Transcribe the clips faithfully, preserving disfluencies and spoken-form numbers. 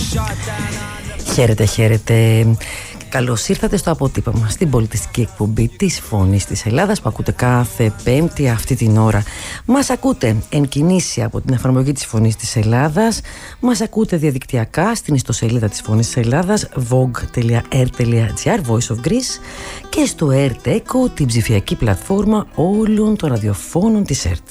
Χαίρετε, χαίρετε. Καλώς ήρθατε στο αποτύπωμα, στην πολιτιστική εκπομπή της Φωνής της Ελλάδας που ακούτε κάθε Πέμπτη αυτή την ώρα. Μας ακούτε εν κινήσει από την εφαρμογή της Φωνής της Ελλάδας. Μας ακούτε διαδικτυακά στην ιστοσελίδα της Φωνής της Ελλάδας vogue τελεία r τελεία gr, Voice of Greece, και στο ERT Echo, την ψηφιακή πλατφόρμα όλων των ραδιοφώνων της ΕΡΤ.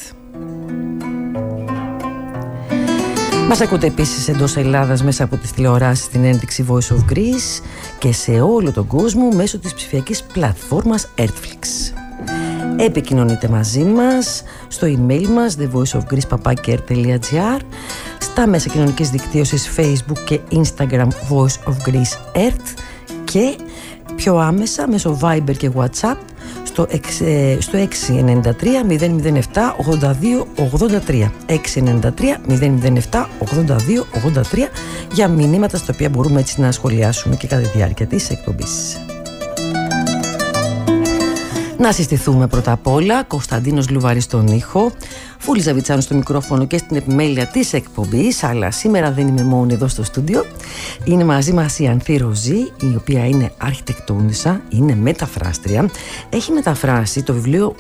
Μας ακούτε επίσης εντός Ελλάδας μέσα από τις τηλεοράσεις στην ένδειξη Voice of Greece και σε όλο τον κόσμο μέσω της ψηφιακής πλατφόρμας Airtflix. Επικοινωνείτε μαζί μας στο email μας the voice of greece παπάκι r τελεία gr, στα μέσα κοινωνικής δικτύωσης Facebook και Instagram Voice of Greece ΕΡΤ και πιο άμεσα μέσω Viber και WhatsApp στο έξι εννιά τρία μηδέν μηδέν επτά ογδόντα δύο ογδόντα τρία έξι εννιά τρία μηδέν μηδέν επτά ογδόντα δύο ογδόντα τρία για μηνύματα στα οποία μπορούμε έτσι να σχολιάσουμε και κατά τη διάρκεια της εκπομπής. Να συστηθούμε πρώτα απ' όλα. Κωνσταντίνος Λουβαρής στον ήχο, Φούλη Ζαβιτσάνου στο μικρόφωνο και στην επιμέλεια της εκπομπής. Αλλά σήμερα δεν είμαι μόνη εδώ στο στούντιο. Είναι μαζί μας η Ανθή Ροζή, η οποία είναι αρχιτεκτόνισσα, είναι μεταφράστρια. Έχει μεταφράσει το βιβλίο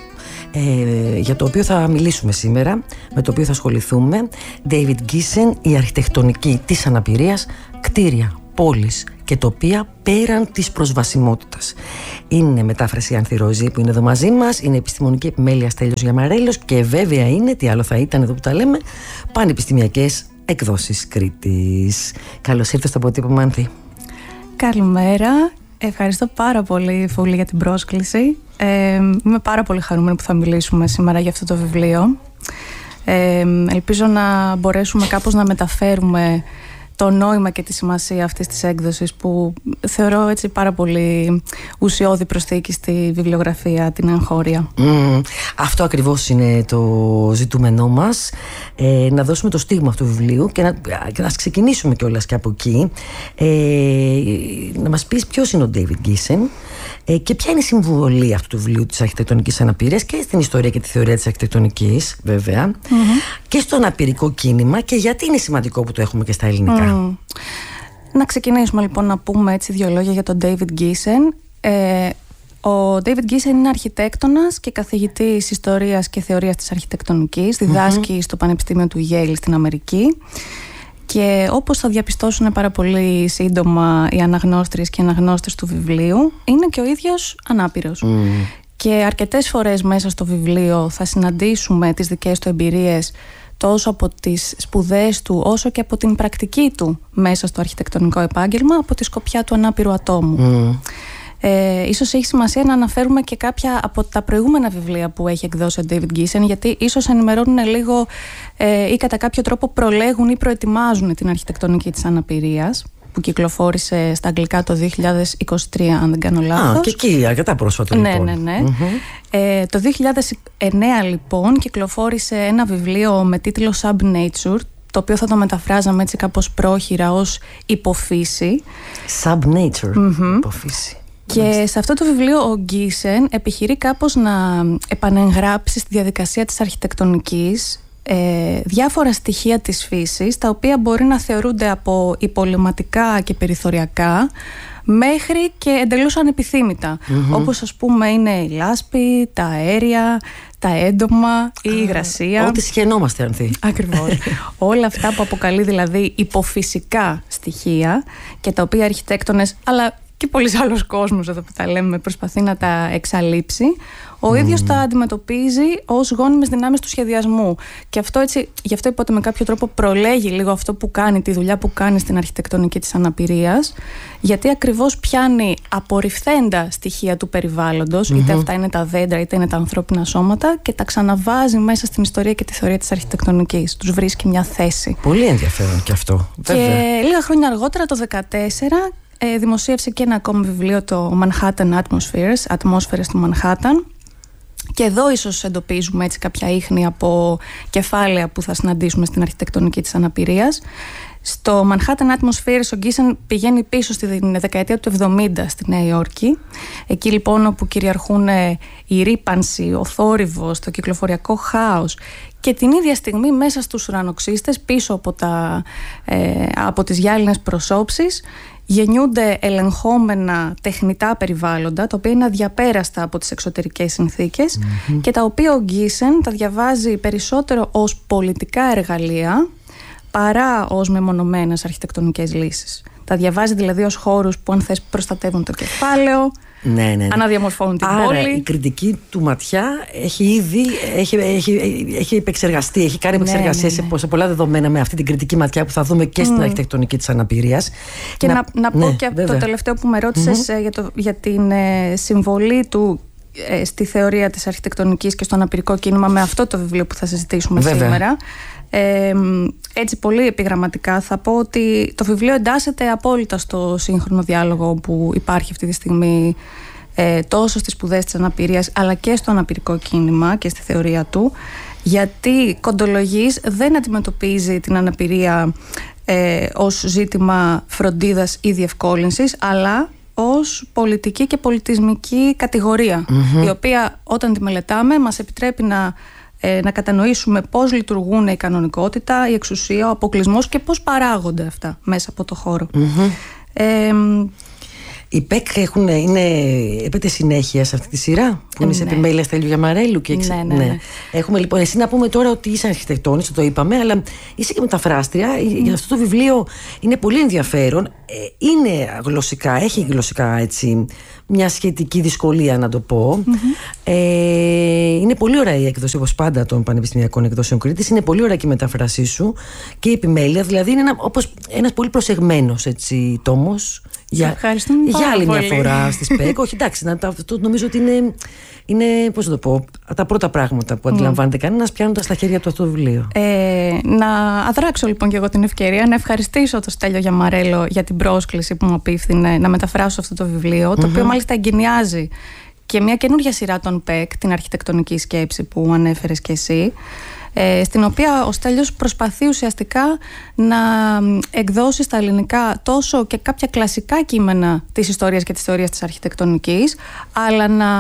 ε, για το οποίο θα μιλήσουμε σήμερα, με το οποίο θα ασχοληθούμε, David Giesen, η αρχιτεκτονική της αναπηρίας, κτίρια, πόλεις και τοπία πέραν της προσβασιμότητας. Είναι μετάφραση Ανθή Ροζή που είναι εδώ μαζί μας, είναι επιστημονική επιμέλεια Στέλιος Γιαμαρέλος και βέβαια είναι, τι άλλο θα ήταν εδώ που τα λέμε, πανεπιστημιακές εκδόσεις Κρήτης. Καλώς ήρθες στο αποτύπωμα, Ανθή. Καλημέρα. Ευχαριστώ πάρα πολύ, Φούλη, για την πρόσκληση. Ε, είμαι πάρα πολύ χαρούμενη που θα μιλήσουμε σήμερα για αυτό το βιβλίο. Ε, ελπίζω να μπορέσουμε κάπως να μεταφέρουμε το νόημα και τη σημασία αυτής της έκδοσης που θεωρώ έτσι πάρα πολύ ουσιώδη προσθήκη στη βιβλιογραφία την εγχώρια. Mm, αυτό ακριβώς είναι το ζητούμενό μας, ε, να δώσουμε το στίγμα αυτού του βιβλίου και να, και να ξεκινήσουμε κιόλας και από εκεί. Ε, να μας πεις ποιος είναι ο David Giesen ε, και ποια είναι η συμβολή αυτού του βιβλίου της αρχιτεκτονικής αναπηρίας και στην ιστορία και τη θεωρία της αρχιτεκτονικής, βέβαια, mm-hmm. και στο αναπηρικό κίνημα, και γιατί είναι σημαντικό που το έχουμε και στα ελληνικά. Mm. Να ξεκινήσουμε λοιπόν να πούμε έτσι δύο λόγια για τον David Giesen. Ε, ο David Giesen είναι αρχιτέκτονας και καθηγητής ιστορίας και θεωρίας της αρχιτεκτονικής. Διδάσκει mm-hmm. στο Πανεπιστήμιο του Yale στην Αμερική. Και όπως θα διαπιστώσουν πάρα πολύ σύντομα οι αναγνώστριες και οι αναγνώστες του βιβλίου, είναι και ο ίδιος ανάπηρος. Mm. Και αρκετές φορές μέσα στο βιβλίο θα συναντήσουμε τις δικές του εμπειρίες, τόσο από τις σπουδές του όσο και από την πρακτική του μέσα στο αρχιτεκτονικό επάγγελμα, από τη σκοπιά του ανάπηρου ατόμου. Mm. Ε, ίσως έχει σημασία να αναφέρουμε και κάποια από τα προηγούμενα βιβλία που έχει εκδώσει ο David Giesen, γιατί ίσως ενημερώνουν λίγο ε, ή κατά κάποιο τρόπο προλέγουν ή προετοιμάζουν την αρχιτεκτονική της αναπηρίας, που κυκλοφόρησε στα αγγλικά το δύο χιλιάδες είκοσι τρία, αν δεν κάνω λάθος. Α, και εκεί αρκετά πρόσφατα λοιπόν. Ναι, ναι, ναι. Mm-hmm. Ε, το δύο χιλιάδες εννέα λοιπόν κυκλοφόρησε ένα βιβλίο με τίτλο Subnature, το οποίο θα το μεταφράζαμε έτσι κάπως πρόχειρα ως υποφύση. Subnature, mm-hmm. υποφύση. Και σε αυτό το βιβλίο ο Giesen επιχειρεί κάπως να επανεγγράψει στη διαδικασία της αρχιτεκτονικής ε, διάφορα στοιχεία της φύσης, τα οποία μπορεί να θεωρούνται από υπολειμματικά και περιθωριακά μέχρι και εντελώς ανεπιθύμητα. Mm-hmm. Όπως ας πούμε είναι η λάσπη, τα αέρια, τα έντομα, η υγρασία. Ό,τι σχαινόμαστε, Ανθή. Ακριβώς. Όλα αυτά που αποκαλεί δηλαδή υποφυσικά στοιχεία και τα οποία αρχιτέκτονες, αλλά και πολλοί άλλος κόσμος εδώ που τα λέμε, προσπαθεί να τα εξαλείψει. Ο mm. ίδιος τα αντιμετωπίζει ως γόνιμες δυνάμεις του σχεδιασμού. Και αυτό έτσι, γι' αυτό είπατε με κάποιο τρόπο προλέγει λίγο αυτό που κάνει, τη δουλειά που κάνει στην αρχιτεκτονική της αναπηρίας, γιατί ακριβώς πιάνει απορριφθέντα στοιχεία του περιβάλλοντος, mm-hmm. είτε αυτά είναι τα δέντρα είτε είναι τα ανθρώπινα σώματα, και τα ξαναβάζει μέσα στην ιστορία και τη θεωρία της αρχιτεκτονικής. Τους βρίσκει μια θέση. Πολύ ενδιαφέρον και αυτό. Και βέβαια. Λίγα χρόνια αργότερα, το δύο χιλιάδες δεκατέσσερα, ε, δημοσίευσε και ένα ακόμη βιβλίο, το Manhattan Atmospheres, Ατμόσφαιρες του Μανχάταν. Και εδώ ίσως εντοπίζουμε έτσι κάποια ίχνη από κεφάλαια που θα συναντήσουμε στην αρχιτεκτονική της αναπηρίας. Στο Manhattan Atmospheres ο Γκίσεν πηγαίνει πίσω στη δεκαετία του εβδομήντα στη Νέα Υόρκη. Εκεί λοιπόν όπου κυριαρχούν η ρύπανση, ο θόρυβος, το κυκλοφοριακό χάος, και την ίδια στιγμή μέσα στους ουρανοξύστες, πίσω από, τα, ε, από τις γυάλινες προσώψεις, γεννιούνται ελεγχόμενα τεχνητά περιβάλλοντα, τα οποία είναι αδιαπέραστα από τις εξωτερικές συνθήκες, mm-hmm. και τα οποία ο Γκίσεν τα διαβάζει περισσότερο ως πολιτικά εργαλεία παρά ως μεμονωμένες αρχιτεκτονικές λύσεις. Τα διαβάζει δηλαδή ως χώρους που, αν θες, προστατεύουν το κεφάλαιο, ναι, ναι, ναι. αναδιαμορφώνουν την Άρα, πόλη. Άρα η κριτική του ματιά έχει ήδη έχει, έχει, έχει επεξεργαστεί, έχει κάνει επεξεργασία, ναι, ναι, ναι. σε πολλά δεδομένα με αυτή την κριτική ματιά που θα δούμε και στην mm. αρχιτεκτονική της αναπηρίας. Και να, να, να πω ναι, και βέβαια. Το τελευταίο που με ρώτησες mm-hmm. για, το, για την ε, συμβολή του ε, στη θεωρία της αρχιτεκτονικής και στο αναπηρικό κίνημα με αυτό το βιβλίο που θα συζητήσουμε βέβαια. σήμερα. Ε, έτσι πολύ επιγραμματικά θα πω ότι το βιβλίο εντάσσεται απόλυτα στο σύγχρονο διάλογο που υπάρχει αυτή τη στιγμή, ε, τόσο στις σπουδές της αναπηρίας αλλά και στο αναπηρικό κίνημα και στη θεωρία του, γιατί κοντολογής δεν αντιμετωπίζει την αναπηρία ε, ως ζήτημα φροντίδας ή διευκόλυνσης, αλλά ως πολιτική και πολιτισμική κατηγορία, mm-hmm. η οποία όταν τη μελετάμε μας επιτρέπει να Ε, να κατανοήσουμε πώς λειτουργούν η κανονικότητα, η εξουσία, ο αποκλεισμός και πώς παράγονται αυτά μέσα από το χώρο. Mm-hmm. Ε, Οι ΠΕΚ έχουν, είναι, έπεται συνέχεια σε αυτή τη σειρά. Είναι σε επιμέλεια Στέλιου Γιαμαρέλου και εξ... ναι, ναι, ναι. ναι. Έχουμε λοιπόν, εσύ να πούμε τώρα ότι είσαι αρχιτεκτόνης, το είπαμε, αλλά είσαι και μεταφράστρια. Mm. Για αυτό το βιβλίο είναι πολύ ενδιαφέρον. Είναι γλωσσικά, έχει γλωσσικά έτσι μια σχετική δυσκολία, να το πω. Mm-hmm. Ε, είναι πολύ ωραία η έκδοση, όπως πάντα, των Πανεπιστημιακών Εκδόσεων Κρήτης. Είναι πολύ ωραία και η μεταφρασή σου και η επιμέλεια. Δηλαδή είναι ένα, όπως ένας πολύ προσεγμένος έτσι, τόμος. Για, για άλλη πολύ. μια φορά στις ΠΕΚ. Όχι, εντάξει, να, αυτό νομίζω ότι είναι, είναι, πώς θα το πω, τα πρώτα πράγματα που αντιλαμβάνεται mm. κανένας πιάνοντας στα χέρια του αυτό το βιβλίο. Ε, να αδράξω λοιπόν και εγώ την ευκαιρία να ευχαριστήσω τον Στέλιο Γιαμαρέλο για την πρόσκληση που μου απίφθινε να μεταφράσω αυτό το βιβλίο, το mm-hmm. οποίο μάλιστα εγκαινιάζει και μια καινούργια σειρά των ΠΕΚ, την αρχιτεκτονική σκέψη που ανέφερες και εσύ, στην οποία ο Στέλιος προσπαθεί ουσιαστικά να εκδώσει στα ελληνικά τόσο και κάποια κλασικά κείμενα της ιστορίας και της θεωρίας της αρχιτεκτονικής, αλλά να,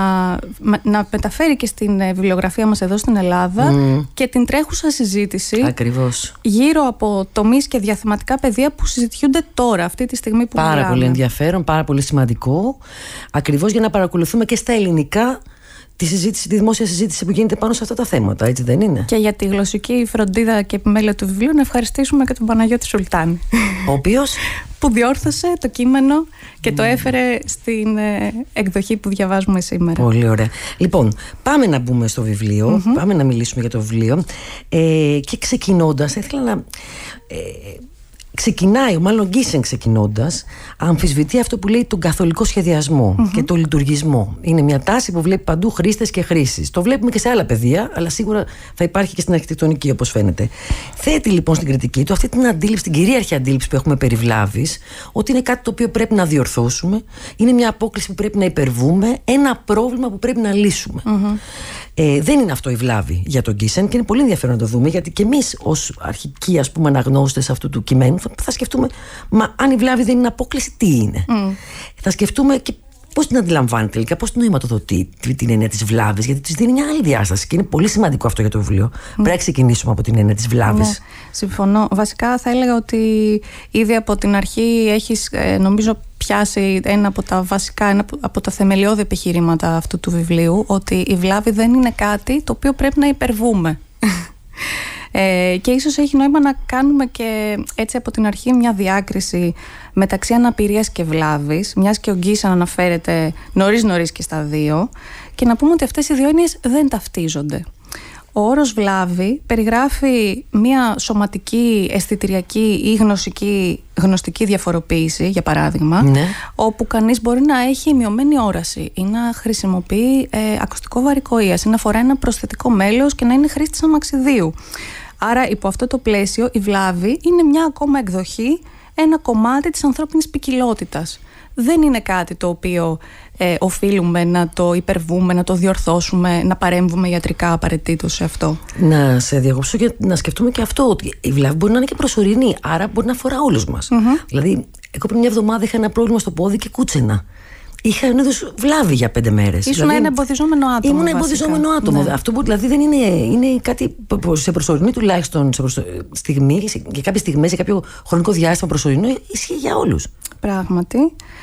να μεταφέρει και στην βιβλιογραφία μας εδώ στην Ελλάδα mm. και την τρέχουσα συζήτηση. Ακριβώς. Γύρω από τομείς και διαθεματικά πεδία που συζητιούνται τώρα, αυτή τη στιγμή που πάρα μιλάμε. Πολύ ενδιαφέρον, πάρα πολύ σημαντικό, ακριβώς για να παρακολουθούμε και στα ελληνικά τη συζήτηση, τη δημόσια συζήτηση που γίνεται πάνω σε αυτά τα θέματα, έτσι δεν είναι? Και για τη γλωσσική φροντίδα και επιμέλεια του βιβλίου να ευχαριστήσουμε και τον Παναγιώτη Σουλτάνη. Ο οποίος που διόρθωσε το κείμενο και mm. το έφερε στην ε, εκδοχή που διαβάζουμε σήμερα. Πολύ ωραία. Λοιπόν, πάμε να μπούμε στο βιβλίο, mm-hmm. πάμε να μιλήσουμε για το βιβλίο, ε, και ξεκινώντας θα ήθελα να... Ε, Ξεκινάει, μάλλον ο Γκίσεν ξεκινώντας, αμφισβητεί αυτό που λέει τον καθολικό σχεδιασμό mm-hmm. και τον λειτουργισμό. Είναι μια τάση που βλέπει παντού χρήστες και χρήσεις. Το βλέπουμε και σε άλλα πεδία, αλλά σίγουρα θα υπάρχει και στην αρχιτεκτονική, όπως φαίνεται. Θέτει λοιπόν στην κριτική του αυτή την αντίληψη, την κυρίαρχη αντίληψη που έχουμε περί βλάβης, ότι είναι κάτι το οποίο πρέπει να διορθώσουμε, είναι μια απόκληση που πρέπει να υπερβούμε, ένα πρόβλημα που πρέπει να λύσουμε. Mm-hmm. Ε, δεν είναι αυτό η βλάβη για τον Γκίσεν και είναι πολύ ενδιαφέρον να το δούμε, γιατί και εμείς ως αρχικοί, ας πούμε, αναγνώστες αυτού του κειμένου θα, θα σκεφτούμε, μα αν η βλάβη δεν είναι απόκληση, τι είναι? Mm. Θα σκεφτούμε και πώς την αντιλαμβάνει τελικά, πώς την νοηματοδοτεί την έννοια της βλάβης, γιατί της δίνει μια άλλη διάσταση και είναι πολύ σημαντικό αυτό για το βιβλίο. Mm. Πρέπει να ξεκινήσουμε από την έννοια της βλάβης. Mm. Συμφωνώ. Βασικά θα έλεγα ότι ήδη από την αρχή έχεις, ε, νομίζω, πιάσει ένα από τα βασικά, ένα από τα θεμελιώδη επιχειρήματα αυτού του βιβλίου, ότι η βλάβη δεν είναι κάτι το οποίο πρέπει να υπερβούμε. Ε, και ίσως έχει νόημα να κάνουμε και έτσι από την αρχή μια διάκριση μεταξύ αναπηρίας και βλάβης, μιας και ο Γκίσεν αναφέρεται νωρίς νωρίς και στα δύο, και να πούμε ότι αυτές οι δύο έννοιες δεν ταυτίζονται. Ο όρος βλάβη περιγράφει μια σωματική, αισθητηριακή ή γνωστική, γνωστική διαφοροποίηση, για παράδειγμα, ναι. όπου κανείς μπορεί να έχει μειωμένη όραση ή να χρησιμοποιεί ε, ακουστικό βαρικοΐας ή να φοράει ένα προσθετικό μέλος και να είναι χρήστης αμαξιδίου. Άρα, υπό αυτό το πλαίσιο, η βλάβη είναι μια ακόμα εκδοχή, ένα κομμάτι της ανθρώπινης ποικιλότητας. δεν είναι κάτι το οποίο ε, οφείλουμε να το υπερβούμε, να το διορθώσουμε, να παρέμβουμε ιατρικά απαραίτητο σε αυτό. Να σε διακόψω και να σκεφτούμε και αυτό, ότι η βλάβη μπορεί να είναι και προσωρινή, άρα μπορεί να αφορά όλους μας. Mm-hmm. Δηλαδή, εγώ πριν μια εβδομάδα είχα ένα πρόβλημα στο πόδι και κούτσενα. Είχα ένα είδος βλάβη για πέντε μέρες. Ήσουν δηλαδή, ένα εμποδιζόμενο άτομο. Ήμουν ένα εμποδιζόμενο άτομο. Ναι. Αυτό που δηλαδή δεν είναι, είναι κάτι σε προσωρινή τουλάχιστον σε προσω... στιγμή, για κάποιες στιγμές, για κάποιο χρονικό διάστημα προσωρινό, ισχύει για όλους. Πράγματι.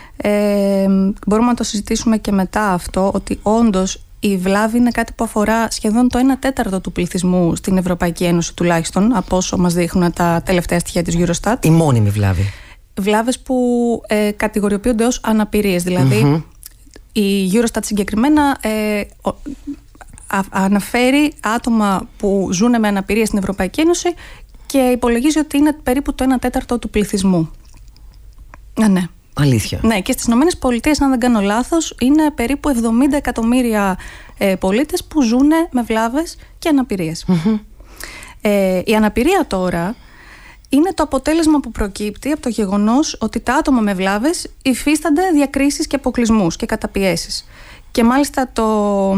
Ε, μπορούμε να το συζητήσουμε και μετά αυτό, ότι όντως η βλάβη είναι κάτι που αφορά σχεδόν το ένα τέταρτο του πληθυσμού στην Ευρωπαϊκή Ένωση, τουλάχιστον από όσο μας δείχνουν τα τελευταία στοιχεία της Eurostat. Η μόνιμη βλάβη. Βλάβες που ε, κατηγοριοποιούνται ως αναπηρίες. Δηλαδή, mm-hmm. η Eurostat συγκεκριμένα ε, α, αναφέρει άτομα που ζουν με αναπηρίες στην Ευρωπαϊκή Ένωση και υπολογίζει ότι είναι περίπου το ένα τέταρτο του πληθυσμού. Α, ναι. Αλήθεια. Ναι, και στις Ηνωμένες Πολιτείες, αν δεν κάνω λάθος, είναι περίπου εβδομήντα εκατομμύρια ε, πολίτες που ζουν με βλάβες και αναπηρίες. Mm-hmm. Ε, η αναπηρία τώρα είναι το αποτέλεσμα που προκύπτει από το γεγονός ότι τα άτομα με βλάβες υφίστανται διακρίσεις και αποκλεισμούς και καταπιέσεις. Και μάλιστα το,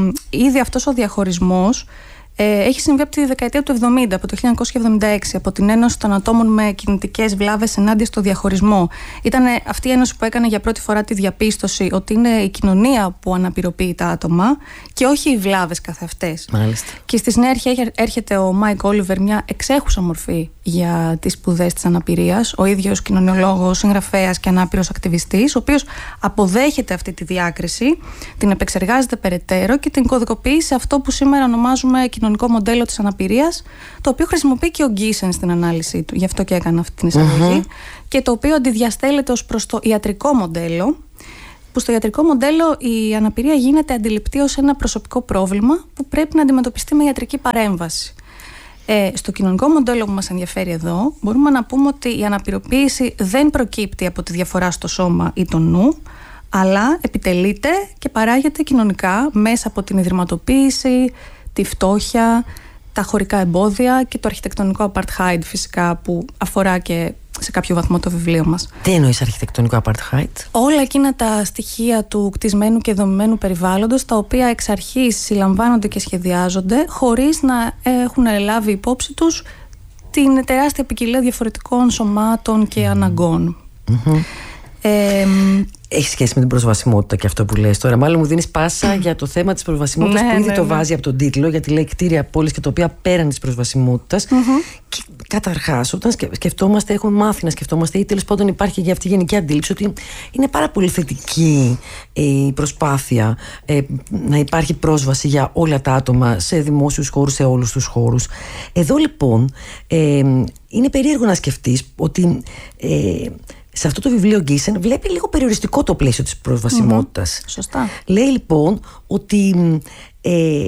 ήδη αυτός ο διαχωρισμός ε, έχει συμβεί από τη δεκαετία του εβδομήντα, από το χίλια εννιακόσια εβδομήντα έξι, από την Ένωση των Ατόμων με Κινητικές Βλάβες ενάντια στο διαχωρισμό. Ήταν αυτή η ένωση που έκανε για πρώτη φορά τη διαπίστωση ότι είναι η κοινωνία που αναπηροποιεί τα άτομα και όχι οι βλάβες καθ' αυτές. Μάλιστα. Και στη συνέχεια έρχεται ο Μάικ Όλιβερ, μια εξέχουσα μορφή για τις σπουδές της αναπηρίας, ο ίδιος κοινωνιολόγος, συγγραφέας και ανάπηρος ακτιβιστής, ο οποίος αποδέχεται αυτή τη διάκριση, την επεξεργάζεται περαιτέρω και την κωδικοποιεί σε αυτό που σήμερα ονομάζουμε κοινωνικό μοντέλο της αναπηρίας, το οποίο χρησιμοποιεί και ο Γκίσεν στην ανάλυση του, γι' αυτό και έκανα αυτή την εισαγωγή, mm-hmm. και το οποίο αντιδιαστέλλεται ως προς το ιατρικό μοντέλο, που στο ιατρικό μοντέλο η αναπηρία γίνεται αντιληπτή ως ένα προσωπικό πρόβλημα που πρέπει να αντιμετωπιστεί με ιατρική παρέμβαση. Ε, στο κοινωνικό μοντέλο που μας ενδιαφέρει εδώ, μπορούμε να πούμε ότι η αναπηροποίηση δεν προκύπτει από τη διαφορά στο σώμα ή το νου, αλλά επιτελείται και παράγεται κοινωνικά μέσα από την ιδρυματοποίηση, τη φτώχεια, τα χωρικά εμπόδια και το αρχιτεκτονικό apartheid, φυσικά, που αφορά και σε κάποιο βαθμό το βιβλίο μας. Τι εννοείς αρχιτεκτονικό apartheid? Όλα εκείνα τα στοιχεία του κτισμένου και δομημένου περιβάλλοντος, τα οποία εξ αρχής συλλαμβάνονται και σχεδιάζονται χωρίς να έχουν λάβει υπόψη τους την τεράστια ποικιλία διαφορετικών σωμάτων και αναγκών. Mm-hmm. Ε, Έχει σχέση με την προσβασιμότητα και αυτό που λες τώρα. Μάλλον μου δίνεις πάσα για το θέμα της προσβασιμότητας, ναι, που ήδη ναι, το ναι. βάζει από τον τίτλο, γιατί λέει κτίρια πόλης και τοπία πέραν της προσβασιμότητας. Mm-hmm. Και καταρχάς, όταν σκεφτόμαστε, έχουμε μάθει να σκεφτόμαστε, ή τέλος πάντων υπάρχει για αυτή η γενική αντίληψη ότι είναι πάρα πολύ θετική η προσπάθεια ε, να υπάρχει πρόσβαση για όλα τα άτομα σε δημόσιους χώρους, σε όλους τους χώρους. Εδώ λοιπόν ε, είναι περίεργο να σκεφτείς ότι Ε, σε αυτό το βιβλίο Γκίσεν βλέπει λίγο περιοριστικό το πλαίσιο της προσβασιμότητας. Mm-hmm. Σωστά. Λέει λοιπόν ότι ε,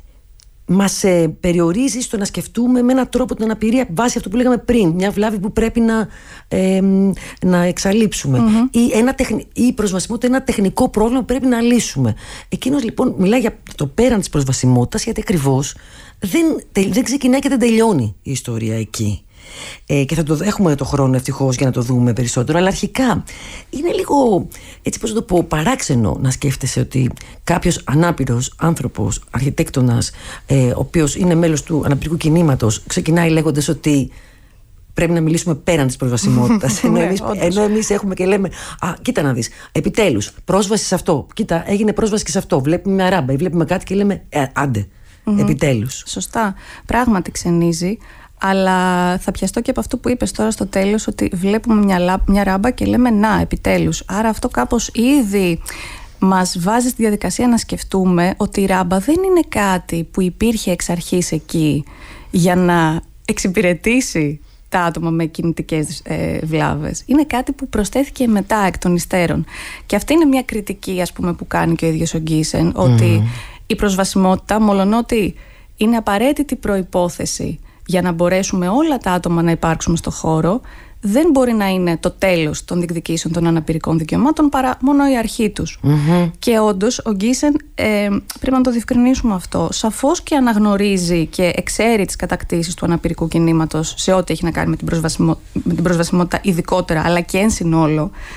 μας ε, περιορίζει στο να σκεφτούμε με έναν τρόπο την αναπηρία βάσει αυτό που λέγαμε πριν, μια βλάβη που πρέπει να, ε, να εξαλείψουμε, mm-hmm. ή, ένα τεχνη, ή η προσβασιμότητα ένα τεχνικό πρόβλημα που πρέπει να λύσουμε. Εκείνος λοιπόν μιλάει για το πέραν της προσβασιμότητας, γιατί ακριβώς δεν, δεν ξεκινάει και δεν τελειώνει η ιστορία εκεί. Ε, και θα το έχουμε το χρόνο ευτυχώς για να το δούμε περισσότερο, αλλά αρχικά είναι λίγο, έτσι πώς να το πω, παράξενο να σκέφτεσαι ότι κάποιος ανάπηρος άνθρωπος, αρχιτέκτονας, ε, ο οποίος είναι μέλος του αναπηρικού κινήματος, ξεκινάει λέγοντας ότι πρέπει να μιλήσουμε πέραν της προσβασιμότητας. ενώ, εμείς, ενώ εμείς έχουμε και λέμε, α, κοίτα να δεις, επιτέλους, πρόσβαση σε αυτό. Κοίτα, έγινε πρόσβαση και σε αυτό. Βλέπουμε μια ράμπα ή βλέπουμε κάτι και λέμε, ε, άντε, mm-hmm. επιτέλους. Σωστά. Πράγματι ξενίζει. Αλλά θα πιαστώ και από αυτό που είπες τώρα στο τέλος, ότι βλέπουμε μια, μια ράμπα και λέμε να, επιτέλους. Άρα αυτό κάπως ήδη μας βάζει στη διαδικασία να σκεφτούμε ότι η ράμπα δεν είναι κάτι που υπήρχε εξ αρχής εκεί για να εξυπηρετήσει τα άτομα με κινητικές ε, βλάβες. Είναι κάτι που προσθέθηκε μετά εκ των υστέρων. Και αυτή είναι μια κριτική, ας πούμε, που κάνει και ο ίδιος ο Γκίσεν, mm. ότι η προσβασιμότητα, μολονότι είναι απαραίτητη προϋπόθεση για να μπορέσουμε όλα τα άτομα να υπάρξουμε στο χώρο, δεν μπορεί να είναι το τέλος των διεκδικήσεων των αναπηρικών δικαιωμάτων, παρά μόνο η αρχή τους. Mm-hmm. Και όντως ο Γκίσεν, ε, πρέπει να το διευκρινίσουμε αυτό, σαφώς και αναγνωρίζει και εξαίρει τις κατακτήσεις του αναπηρικού κινήματος σε ό,τι έχει να κάνει με την, προσβασιμο... με την προσβασιμότητα ειδικότερα, αλλά και εν συνόλο.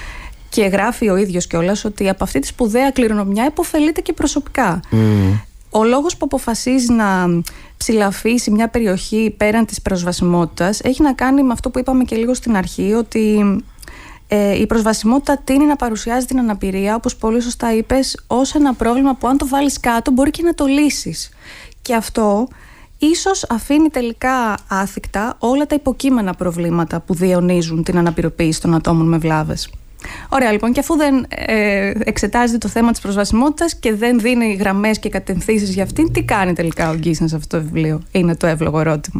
Και γράφει ο ίδιος κιόλας ότι από αυτή τη σπουδαία κληρονομιά υποφελείται και προσωπικά. Mm. Ο λόγος που αποφασίζει να ψηλαφίσει μια περιοχή πέραν της προσβασιμότητας έχει να κάνει με αυτό που είπαμε και λίγο στην αρχή, ότι ε, η προσβασιμότητα τείνει να παρουσιάζει την αναπηρία, όπως πολύ σωστά είπες, ως ένα πρόβλημα που αν το βάλεις κάτω μπορεί και να το λύσεις. Και αυτό ίσως αφήνει τελικά άθικτα όλα τα υποκείμενα προβλήματα που διαιωνίζουν την αναπηροποίηση των ατόμων με βλάβες. Ωραία, λοιπόν, και αφού δεν ε, εξετάζει το θέμα της προσβασιμότητας και δεν δίνει γραμμές και κατευθύνσεις για αυτήν, τι κάνει τελικά ο Γκίσεν σε αυτό το βιβλίο? Είναι το εύλογο ερώτημα.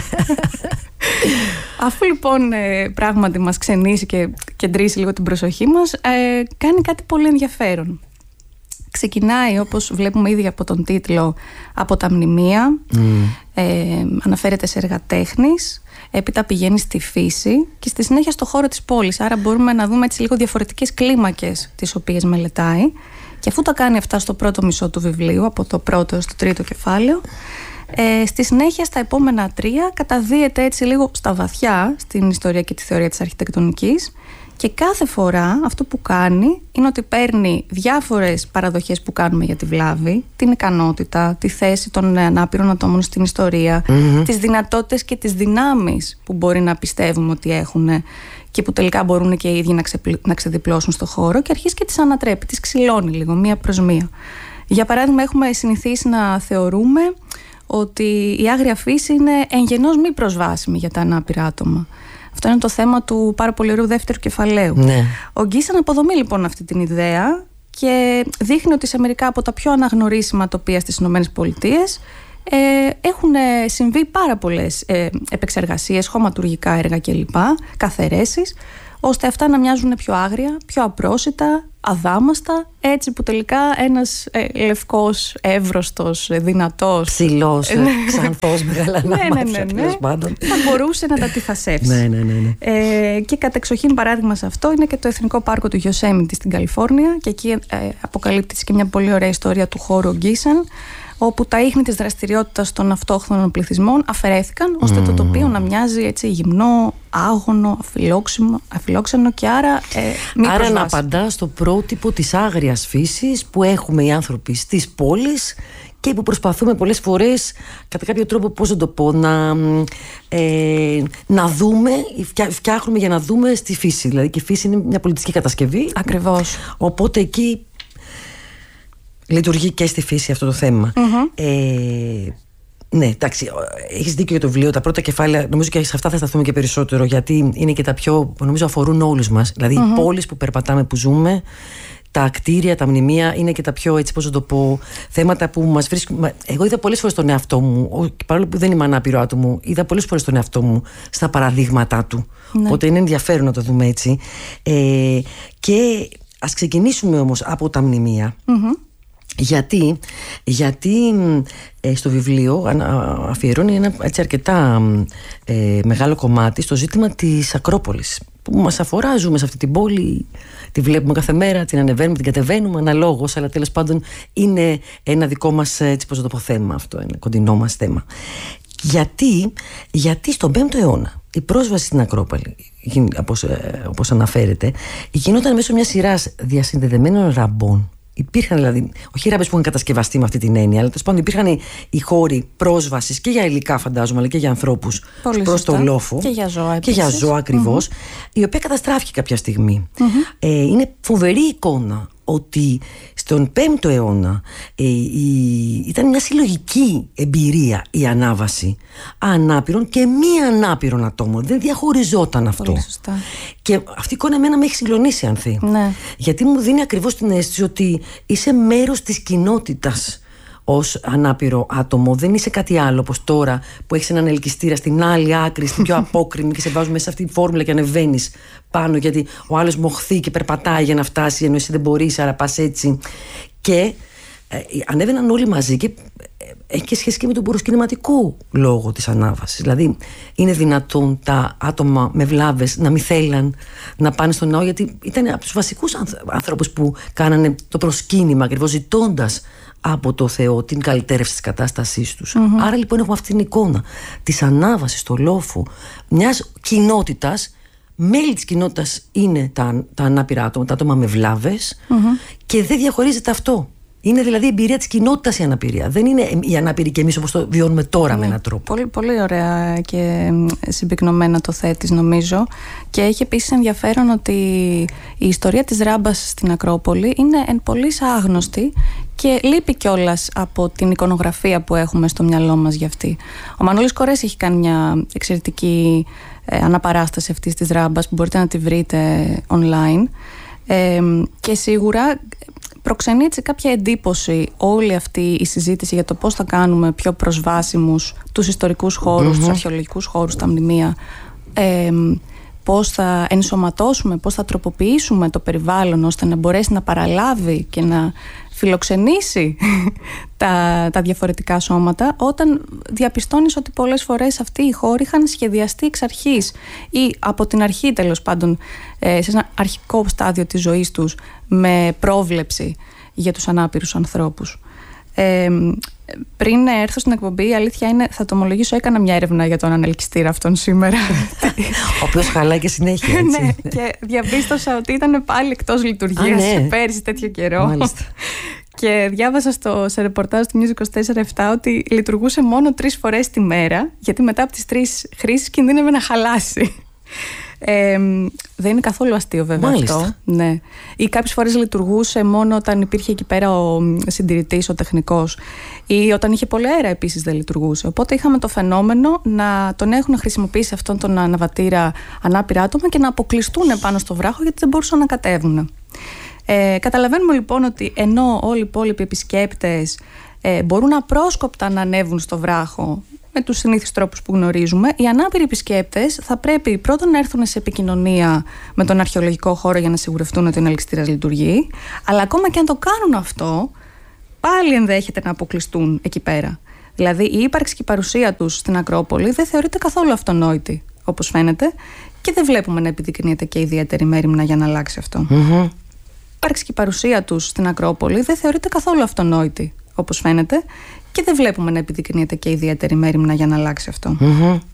Αφού λοιπόν ε, πράγματι μας ξενήσει και κεντρήσει λίγο την προσοχή μας, ε, κάνει κάτι πολύ ενδιαφέρον. Ξεκινάει, όπως βλέπουμε ήδη από τον τίτλο, από τα μνημεία, mm. ε, αναφέρεται σε έργα τέχνης, έπειτα πηγαίνει στη φύση και στη συνέχεια στο χώρο της πόλης. Άρα μπορούμε να δούμε έτσι λίγο διαφορετικές κλίμακες τις οποίες μελετάει. Και αφού τα κάνει αυτά στο πρώτο μισό του βιβλίου, από το πρώτο έως το τρίτο κεφάλαιο, ε, στη συνέχεια στα επόμενα τρία καταδύεται έτσι λίγο στα βαθιά στην ιστορία και τη θεωρία της αρχιτεκτονικής. Και κάθε φορά αυτό που κάνει είναι ότι παίρνει διάφορες παραδοχές που κάνουμε για τη βλάβη, την ικανότητα, τη θέση των ανάπηρων ατόμων στην ιστορία, mm-hmm. τις δυνατότητες και τις δυνάμεις που μπορεί να πιστεύουμε ότι έχουν και που τελικά μπορούν και οι ίδιοι να, ξεπλ... να ξεδιπλώσουν στο χώρο, και αρχίζει και τις ανατρέπει, τις ξυλώνει λίγο μία προς μία. Για παράδειγμα, έχουμε συνηθίσει να θεωρούμε ότι η άγρια φύση είναι εν γενός μη προσβάσιμη για τα ανάπηρα άτομα. Αυτό είναι το θέμα του πάρα πολύ ωραίου δεύτερου κεφαλαίου. Ναι. Ο Γκίσεν αποδομεί λοιπόν αυτή την ιδέα και δείχνει ότι σε μερικά από τα πιο αναγνωρίσιμα τοπία στις ΗΠΑ ε, έχουν συμβεί πάρα πολλές ε, επεξεργασίες, χωματουργικά έργα κλπ, καθαιρέσεις, ώστε αυτά να μοιάζουν πιο άγρια, πιο απρόσιτα, αδάμαστα, έτσι που τελικά ένας ε, λευκός, εύρωστος, δυνατός, ψηλός, ε, ξανθός, μεγάλα ναι, ναι, ναι, ναι, ναι, θα μπορούσε να τα τυφασεύσει. ναι, ναι, ναι, ναι. Ε, και κατεξοχήν παράδειγμα σε αυτό είναι και το Εθνικό Πάρκο του Γιοσέμιτι στην Καλιφόρνια, και εκεί ε, αποκαλύπτει και μια πολύ ωραία ιστορία του χώρου Γκίσεν, όπου τα ίχνη της δραστηριότητας των αυτόχθονων πληθυσμών αφαιρέθηκαν, ώστε mm. το τοπίο να μοιάζει έτσι γυμνό, άγωνο, αφιλόξενο και άρα ε, μη Άρα προσβάσιμο. Να απαντά στο πρότυπο της άγριας φύσης που έχουμε οι άνθρωποι στις πόλεις και που προσπαθούμε πολλές φορές κατά κάποιο τρόπο, πώς να το πω, να, ε, να δούμε, φτιάχνουμε για να δούμε στη φύση. Δηλαδή και η φύση είναι μια πολιτιστική κατασκευή. Ακριβώς. Οπότε εκεί λειτουργεί και στη φύση αυτό το θέμα. Mm-hmm. Ε, ναι, εντάξει, έχεις δίκιο για το βιβλίο. Τα πρώτα κεφάλαια, νομίζω και σε αυτά θα σταθούμε και περισσότερο, γιατί είναι και τα πιο, νομίζω, αφορούν όλους μας. Δηλαδή, mm-hmm. οι πόλεις που περπατάμε, που ζούμε, τα κτίρια, τα μνημεία, είναι και τα πιο, έτσι, πώς να το πω, θέματα που μας βρίσκουν. Εγώ είδα πολλές φορές τον εαυτό μου, παρόλο που δεν είμαι ανάπηρο άτομο, είδα πολλές φορές τον εαυτό μου στα παραδείγματά του. Ναι. Οπότε είναι ενδιαφέρον να το δούμε έτσι. Ε, και ας ξεκινήσουμε όμως από τα μνημεία. Mm-hmm. Γιατί, γιατί ε, στο βιβλίο αφιερώνει ένα έτσι αρκετά ε, μεγάλο κομμάτι στο ζήτημα της Ακρόπολης, που μας αφορά. Ζούμε σε αυτή την πόλη, τη βλέπουμε κάθε μέρα, την ανεβαίνουμε, την κατεβαίνουμε αναλόγως, αλλά τέλος πάντων είναι ένα δικό μας, έτσι, πώς να το πω, θέμα αυτό, ένα κοντινό μας θέμα. Γιατί, γιατί στον πέμπτο αιώνα η πρόσβαση στην Ακρόπολη, όπως, όπως αναφέρεται, γινόταν μέσω μιας σειράς διασυνδεδεμένων ραμπών. Υπήρχαν δηλαδή, όχι ράμπες που είχαν κατασκευαστεί με αυτή την έννοια, αλλά τέλος πάντων υπήρχαν οι, οι χώροι πρόσβασης και για υλικά, φαντάζομαι, αλλά και για ανθρώπους προς το λόφο. Και για ζώα, και για ζώα ακριβώς, mm-hmm. η οποία καταστράφηκε κάποια στιγμή. Mm-hmm. Ε, είναι φοβερή εικόνα ότι στον πέμπτο αιώνα ε, η, ήταν μια συλλογική εμπειρία η ανάβαση ανάπηρων και μη ανάπηρων ατόμων. Δεν διαχωριζόταν αυτό. Πολύ σωστά. Και αυτή η εικόνα εμένα με έχει συγκλονίσει, Ανθή. Ναι. Γιατί μου δίνει ακριβώς την αίσθηση ότι είσαι μέρος της κοινότητας ως ανάπηρο άτομο. Δεν είσαι κάτι άλλο, όπως τώρα που έχεις έναν ελκυστήρα στην άλλη άκρη, στην πιο απόκρημη, και σε βάζουν μέσα σε αυτή τη φόρμουλα και ανεβαίνεις πάνω, γιατί ο άλλος μοχθεί και περπατάει για να φτάσει, ενώ εσύ δεν μπορείς, άρα πας έτσι. Και ε, ανέβαιναν όλοι μαζί, και ε, έχει και σχέση και με τον προσκυνηματικό λόγο της ανάβασης. Δηλαδή, είναι δυνατόν τα άτομα με βλάβες να μην θέλαν να πάνε στον ναό, γιατί ήταν από τους βασικούς ανθρώπους που κάνανε το προσκύνημα, ακριβώς ζητώντας από το Θεό την καλυτέρευση της κατάστασής τους. Mm-hmm. Άρα λοιπόν έχουμε αυτήν την εικόνα της ανάβασης στο λόφο μιας κοινότητας μέλη της κοινότητας είναι τα, τα ανάπηρα άτομα, τα άτομα με βλάβες, mm-hmm. και δεν διαχωρίζεται αυτό. Είναι δηλαδή η εμπειρία της κοινότητας η αναπηρία. Δεν είναι η ανάπηρη και εμείς όπως το βιώνουμε τώρα mm. με έναν τρόπο. Πολύ, πολύ ωραία και συμπυκνωμένα το θέτεις, νομίζω. Και έχει επίσης ενδιαφέρον ότι η ιστορία της ράμπας στην Ακρόπολη είναι εν πολλοίς άγνωστη και λείπει κιόλας από την εικονογραφία που έχουμε στο μυαλό μας για αυτή. Ο Μανώλης Κορές έχει κάνει μια εξαιρετική ε, αναπαράσταση αυτής της ράμπας που μπορείτε να τη βρείτε online. Ε, και σίγουρα προξενεί έτσι κάποια εντύπωση όλη αυτή η συζήτηση για το πώς θα κάνουμε πιο προσβάσιμους τους ιστορικούς χώρους, mm-hmm. τους αρχαιολογικούς χώρους, τα μνημεία, ε, πώς θα ενσωματώσουμε, πώς θα τροποποιήσουμε το περιβάλλον ώστε να μπορέσει να παραλάβει και να φιλοξενήσει τα, τα διαφορετικά σώματα, όταν διαπιστώνεις ότι πολλές φορές αυτοί οι χώροι είχαν σχεδιαστεί εξ αρχής ή από την αρχή, τέλος πάντων, σε ένα αρχικό στάδιο της ζωής τους, με πρόβλεψη για τους ανάπηρους ανθρώπους. Ε, πριν έρθω στην εκπομπή, η αλήθεια είναι, θα το ομολογήσω, έκανα μια έρευνα για τον ανελκυστήρα αυτόν σήμερα. Ο οποίος χαλάει και συνέχεια, έτσι. Ναι, και διαπίστωσα ότι ήταν πάλι εκτός λειτουργίας. Α, ναι. Πέρυσι τέτοιο καιρό. Μάλιστα. Και διάβασα στο, σε ρεπορτάζ του News είκοσι τέσσερα επτά ότι λειτουργούσε μόνο τρεις φορές τη μέρα, γιατί μετά από τις τρεις χρήσεις κινδύνευε να χαλάσει. Ε, δεν είναι καθόλου αστείο, βέβαια. Μάλιστα. Αυτό. Ναι. Ή κάποιες φορές λειτουργούσε μόνο όταν υπήρχε εκεί πέρα ο συντηρητής, ο τεχνικός, ή όταν είχε πολύ αέρα επίσης δεν λειτουργούσε. Οπότε είχαμε το φαινόμενο να τον έχουν χρησιμοποιήσει αυτόν τον αναβατήρα ανάπηρα άτομα και να αποκλειστούν πάνω στο βράχο, γιατί δεν μπορούσαν να κατέβουν. Ε, καταλαβαίνουμε λοιπόν ότι ενώ όλοι οι υπόλοιποι επισκέπτες ε, μπορούν απρόσκοπτα να ανέβουν στο βράχο με τους συνήθεις τρόπους που γνωρίζουμε, οι ανάπηροι επισκέπτες θα πρέπει πρώτον να έρθουν σε επικοινωνία με τον αρχαιολογικό χώρο για να σιγουρευτούν ότι ο ενελκυστήρας λειτουργεί, αλλά ακόμα και αν το κάνουν αυτό, πάλι ενδέχεται να αποκλειστούν εκεί πέρα. Δηλαδή η ύπαρξη και η παρουσία τους στην Ακρόπολη δεν θεωρείται καθόλου αυτονόητη, όπως φαίνεται, και δεν βλέπουμε να επιδεικνύεται και ιδιαίτερη μέριμνα για να αλλάξει αυτό. Mm-hmm. Η ύπαρξη και η παρουσία τους στην Ακρόπολη δεν θεωρείται καθόλου αυτονόητη, όπως φαίνεται, και δεν βλέπουμε να επιδεικνύεται και ιδιαίτερη μέριμνα για να αλλάξει αυτό. Mm-hmm.